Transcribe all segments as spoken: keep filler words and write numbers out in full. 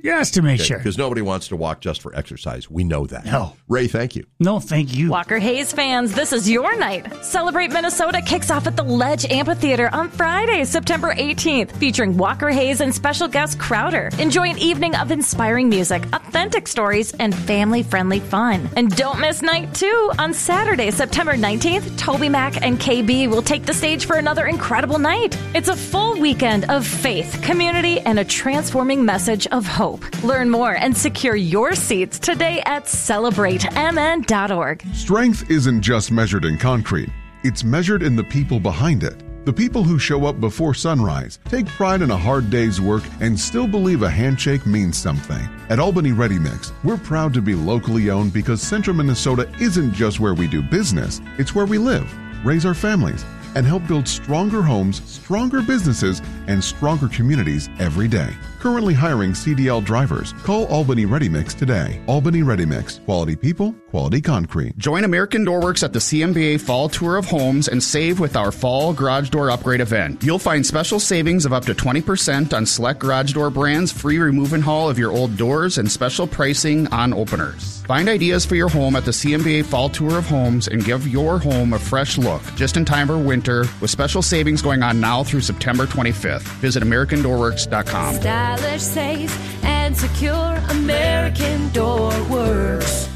Just to make okay, sure. Because nobody wants to walk just for exercise. We know that. No. Ray, thank you. No, thank you. Walker Hayes fans, this is your night. Celebrate Minnesota kicks off at the Ledge Amphitheater on Friday, September eighteenth, featuring Walker Hayes and special guest Crowder. Enjoy an evening of inspiring music, authentic stories, and family-friendly fun. And don't miss night two. On Saturday, September nineteenth, Toby Mac and K B will take the stage for another incredible night. It's a full weekend of faith, community, and a transforming message of hope. Learn more and secure your seats today at celebrate m n dot org. Strength isn't just measured in concrete. It's measured in the people behind it. The people who show up before sunrise, take pride in a hard day's work, and still believe a handshake means something. At Albany Ready Mix, we're proud to be locally owned because Central Minnesota isn't just where we do business. It's where we live, raise our families, and help build stronger homes, stronger businesses, and stronger communities every day. Currently hiring C D L drivers. Call Albany Ready Mix today. Albany Ready Mix. Quality people, quality concrete. Join American Doorworks at the C M B A Fall Tour of Homes and save with our Fall Garage Door Upgrade event. You'll find special savings of up to twenty percent on select garage door brands, free remove and haul of your old doors, and special pricing on openers. Find ideas for your home at the C M B A Fall Tour of Homes and give your home a fresh look, just in time for winter, with special savings going on now through September twenty-fifth. Visit American Doorworks dot com. Stylish, safe, and secure. American Door Works.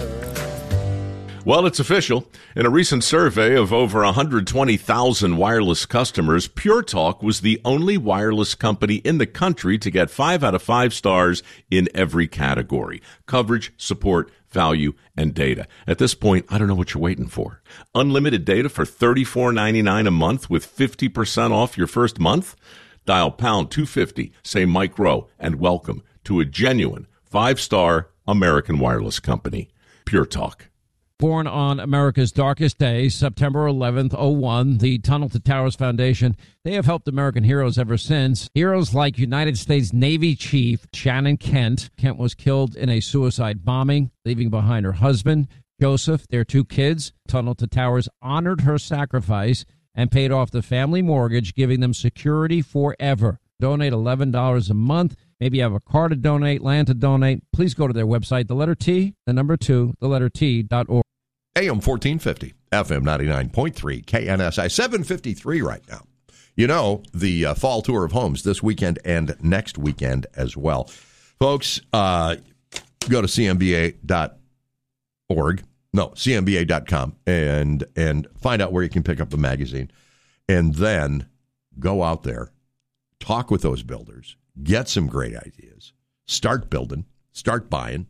Well, it's official. In a recent survey of over one hundred twenty thousand wireless customers, Pure Talk was the only wireless company in the country to get five out of five stars in every category: coverage, support, value, and data. At this point, I don't know what you're waiting for. Unlimited data for thirty-four ninety-nine a month with fifty percent off your first month? Dial pound two fifty, say Mike Rowe, and welcome to a genuine five-star American wireless company. Pure Talk. Born on America's darkest day, September eleventh, oh one, the Tunnel to Towers Foundation, they have helped American heroes ever since. Heroes like United States Navy Chief Shannon Kent. Kent was killed in a suicide bombing, leaving behind her husband, Joseph, their two kids. Tunnel to Towers honored her sacrifice and paid off the family mortgage, giving them security forever. Donate eleven dollars a month. Maybe you have a car to donate, land to donate. Please go to their website, the letter T, the number two, the letter T dot org. A M fourteen fifty, F M ninety-nine point three, K N S I, seven fifty-three right now. You know, the uh, Fall Tour of Homes this weekend and next weekend as well. Folks, uh, go to C M B A dot org. No, C M B A dot com and and find out where you can pick up the magazine. And then go out there, talk with those builders, get some great ideas, start building, start buying.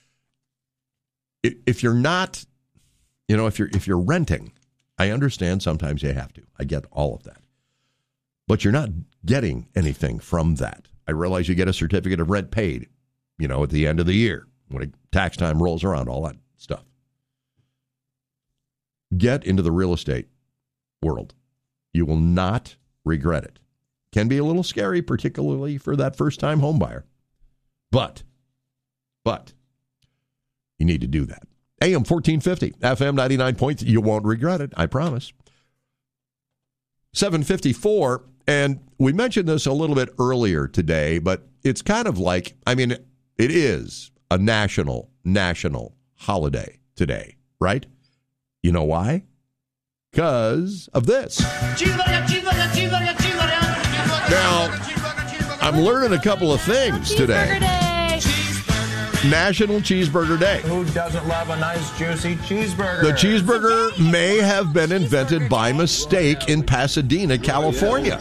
If you're not, you know, if you're if you're renting, I understand sometimes you have to. I get all of that. But you're not getting anything from that. I realize you get a certificate of rent paid, you know, at the end of the year when tax time rolls around, all that stuff. Get into the real estate world. You will not regret it. Can be a little scary, particularly for that first-time home buyer. But, but, you need to do that. A M fourteen fifty, F M ninety-nine points. You won't regret it, I promise. seven fifty-four, and we mentioned this a little bit earlier today, but it's kind of like, I mean, it is a national, national holiday today, right? You know why? Because of this. Now, I'm learning a couple of things today. National Cheeseburger Day. Who doesn't love a nice, juicy cheeseburger? The cheeseburger may have been invented by mistake in Pasadena, California.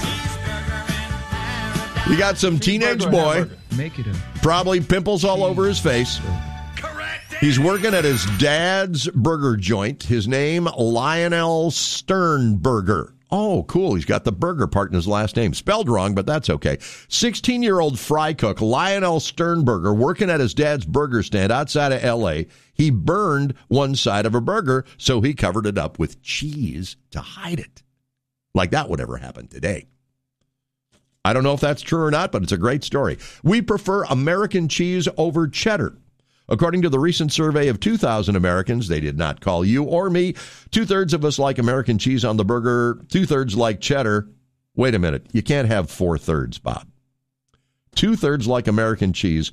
You got some teenage boy, probably pimples all over his face. He's working at his dad's burger joint. His name, Lionel Sternberger. Oh, cool. He's got the burger part in his last name. Spelled wrong, but that's okay. sixteen-year-old fry cook Lionel Sternberger working at his dad's burger stand outside of L A. He burned one side of a burger, so he covered it up with cheese to hide it. Like that would ever happen today. I don't know if that's true or not, but it's a great story. We prefer American cheese over cheddar. According to the recent survey of two thousand Americans, they did not call you or me. Two-thirds of us like American cheese on the burger. Two-thirds like cheddar. Wait a minute. You can't have four-thirds, Bob. Two-thirds like American cheese.